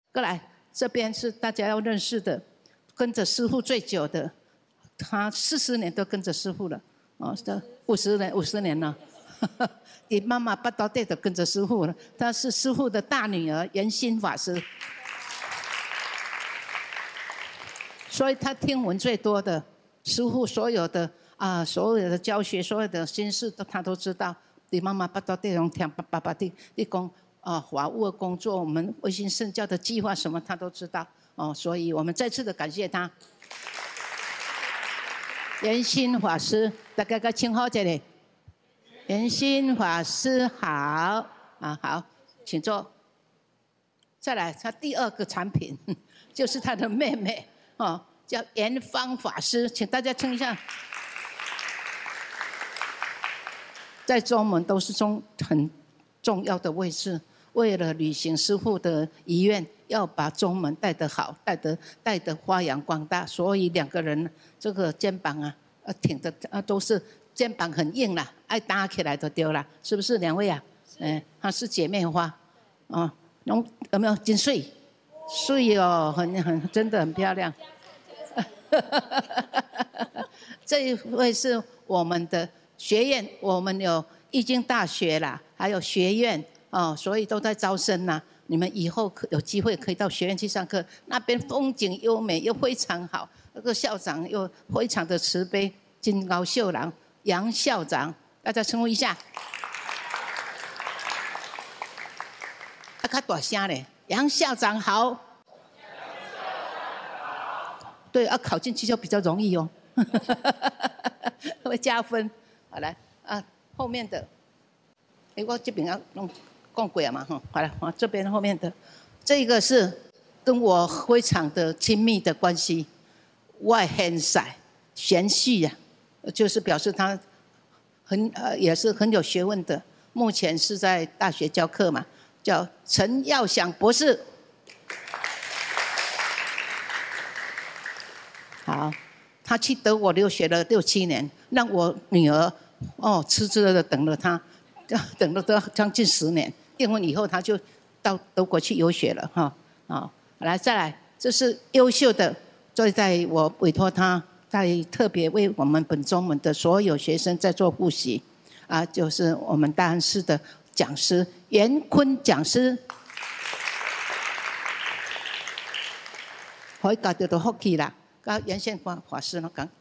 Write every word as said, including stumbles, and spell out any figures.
过来，这边是大家要认识的，跟着师父最久的，他四十年都跟着师父了，哦，这五十年，五十年了。你妈妈八刀队的跟着师父了，她是师父的大女儿圆心法师，所以她听闻最多的，师父所有的啊、呃，所有的教学，所有的心事都她都知道。你妈妈八刀队用听爸爸爸的，你讲。啊，法务的工作，我们维新圣教的计划什么，他都知道哦，所以我们再次的感谢他。圆心法师，大家个称号这里。圆心法师好啊，好，请坐。再来，他第二个产品就是他的妹妹哦，叫圆芳法师，请大家称一下。在中门都是中很重要的位置。为了履行师父的遗愿，要把宗门带得好，带得带得发扬光大，所以两个人这个肩膀啊，呃挺的啊都是肩膀很硬啦，爱搭起来就丢了，是不是两位啊？嗯，她是姐妹花，哦，有有没有金穗？穗哦，很很真的很漂亮。这一位是我们的学院，我们有易经大学啦，还有学院。哦，所以都在招生呐、啊。你们以后可有机会可以到学院去上课，那边风景优美又非常好，那个校长又非常的慈悲，金高秀郎杨校长，大家称呼一下。啊，较大声嘞，杨校长好。对，要、啊、考进去就比较容易哦，会加分。好来啊，后面的，哎，我这边要弄。共轨了嘛，哈，好了，我这边后面的，这个是跟我非常的亲密的关系，外很晒贤婿呀，就是表示他很呃也是很有学问的，目前是在大学教课嘛，叫陈耀祥博士。好，他去德国留学了六七年，让我女儿哦痴痴的等了他。等了都将近十年，订婚以后他就到德国去游学了哈啊、哦！来再来，这是优秀的，所以在我委托他，在特别为我们本宗门的所有学生在做复习啊，就是我们大安寺的讲师袁坤讲师，可以搞到到福气啦，跟袁宪法法师呢讲